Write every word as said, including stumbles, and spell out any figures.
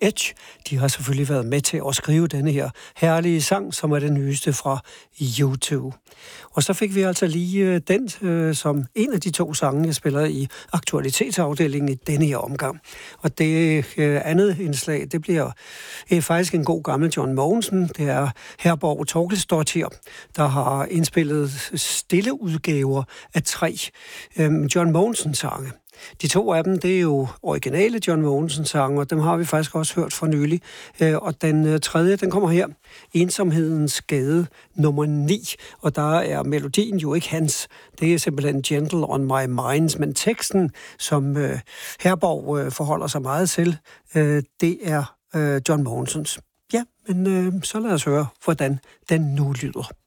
Edge, de har selvfølgelig været med til at skrive denne her herlige sang, som er den nyeste fra U to. Og så fik vi altså lige den øh, som en af de to sange, jeg spiller i aktualitetsafdelingen i denne her omgang. Og det øh, andet indslag, det bliver øh, faktisk en god gammel John Mogensen. Det er Herborg Torkelsdottir, der har indspillet stille udgaver af tre øh, John Mogensen-sange. De to af dem, det er jo originale John Mogensen-sange, og dem har vi faktisk også hørt for nylig. Og den tredje, den kommer her. Ensomhedens Gade nummer ni, og der er melodien jo ikke hans. Det er simpelthen Gentle on My Mind, men teksten, som øh, Herborg øh, forholder sig meget til, øh, det er øh, John Mogensens. Ja, men øh, så lad os høre, hvordan den nu lyder.